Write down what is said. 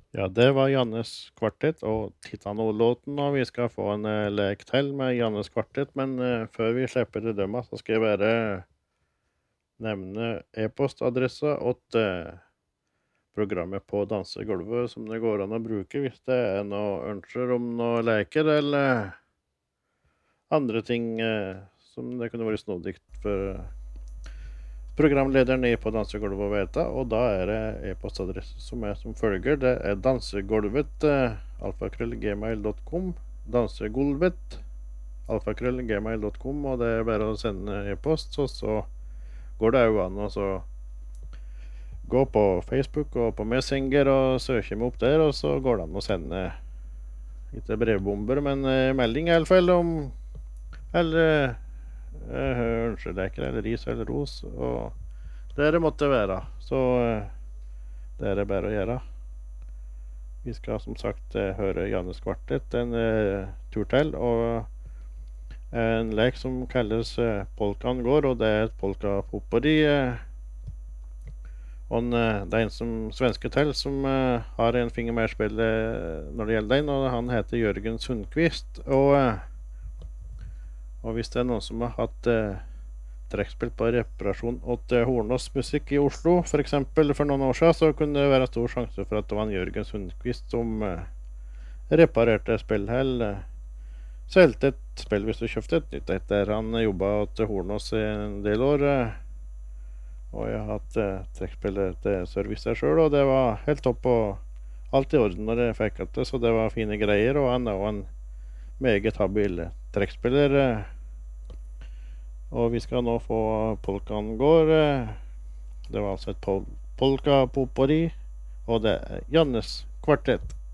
Ja, det var Jannes kvartett og Titanol-låten, og vi skal få en lek til med Jannes kvartett, men før vi slipper til dømma, så skal jeg bare nevne e-postadressa åt programmet på dansegulvet som det går an å bruke hvis det er noe ønsker om noe leker eller andre ting som det kunne vært snodig for programlederen er på dansegulvet å vite, og da er det e-postadresse som er som følger. Det er dansegulvet alfakrøll.gmail.com dansegulvet alfakrøll.gmail.com, og det er bare å sende e-post, og så går det jo an å så gå på Facebook og på Messenger og søke meg opp der, og så går det an å sende ikke brevbomber, men melding i alle fall om eller ønskedekker eller ris eller ros og det det måtte være. Så det er det bare å gjøre. Vi skal som sagt høre Jannes kvartett en tur til, og en lek som kalles Polkaen går, og det er et polka-popperi. Og det er en som svenske til som har en finger med i spillet når det gjelder den, og han heter Jørgen Sundqvist, og hvis det er noen som har hatt trekkspill på reparasjon åt Hornås musikk i Oslo, for eksempel for noen år siden, så kunne det være stor sjanse for at det var en Jørgen Sundqvist som reparerte spill eller selte et spill hvis du kjøpte et nytt etter. Han jobbet til Hornås i en del år, og jeg har hatt trekkspill til service der selv, og det var helt topp og alt i orden når jeg fikk det, så det var fine greier, og han er også en meget habil trekkspiller. Og vi skal nå få Polkaen går. Det var altså et polka-popori, og det er Jannes kvartett.